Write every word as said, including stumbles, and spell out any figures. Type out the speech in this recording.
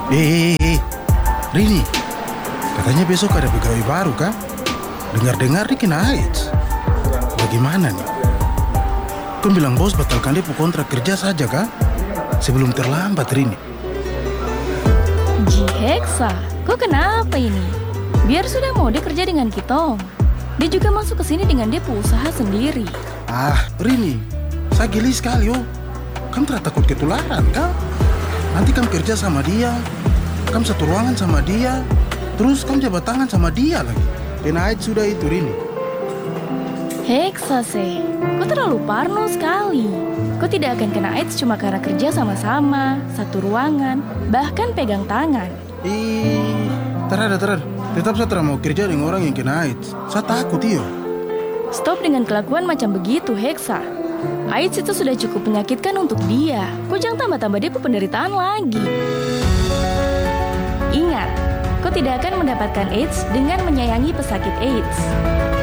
Eh, eh, eh, Rini, katanya besok ada pegawai baru kah? Dengar-dengar dia kena AIDS. Bagaimana nih? Kan bilang bos batalkan dia kontrak kerja saja kah? Sebelum terlambat, Rini. Ji Heksa, kok kenapa ini? Biar sudah mau dia kerja dengan kita. Dia juga masuk ke sini dengan dia usaha sendiri. Ah, Rini, saya geli sekali oh. Kamu tidak takut ketularan kah? Nanti kamu kerja sama dia, kamu satu ruangan sama dia, terus kamu jabat tangan sama dia lagi. Kena AIDS sudah itu, Rini. Heksa se, kau terlalu parno sekali. Kau tidak akan kena AIDS cuma karena kerja sama-sama, satu ruangan, bahkan pegang tangan. Ih, terada, terada. Tetap saya tidak mau kerja dengan orang yang kena AIDS. Saya takut, iyo. Stop dengan kelakuan macam begitu, Heksa. AIDS itu sudah cukup menyakitkan untuk dia. Kau jangan tambah-tambah dia penderitaan lagi. Ingat, kau tidak akan mendapatkan AIDS dengan menyayangi pesakit AIDS.